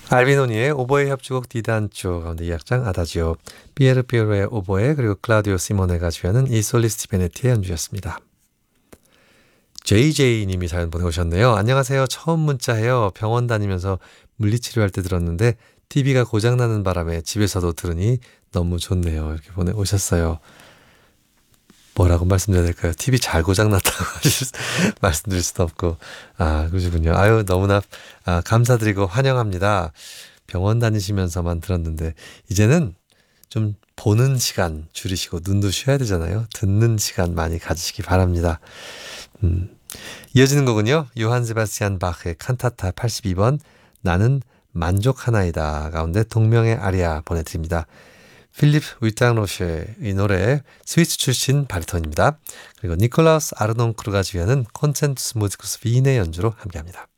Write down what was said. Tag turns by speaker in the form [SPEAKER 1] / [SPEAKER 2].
[SPEAKER 1] 알비노니의 오보에 협주곡 디단조 가운데 2악장 아다지오, 피에르 피오로의 오보에 그리고 클라우디오 시모네가 주연은 이 솔리스티 베네티의 연주였습니다. JJ님이 사연 보내오셨네요. 안녕하세요. 처음 문자해요. 병원 다니면서 물리치료할 때 들었는데 TV가 고장나는 바람에 집에서도 들으니 너무 좋네요. 이렇게 보내오셨어요. 뭐라고 말씀드려야 될까요? TV 잘 고장났다고 말씀드릴 수도 없고. 아, 그러시군요. 아유, 너무나 감사드리고 환영합니다. 병원 다니시면서만 들었는데, 이제는 좀 보는 시간 줄이시고, 눈도 쉬어야 되잖아요. 듣는 시간 많이 가지시기 바랍니다. 이어지는 곡은요, 요한 세바스찬 바흐의 칸타타 82번, 나는 만족하나이다 가운데 동명의 아리아 보내드립니다. 필립 위탕로쉐의 이 노래 스위스 출신 바리톤입니다. 그리고 니콜라우스 아르논크루가 주연은 콘센투스 무지쿠스 빈의 연주로 함께합니다.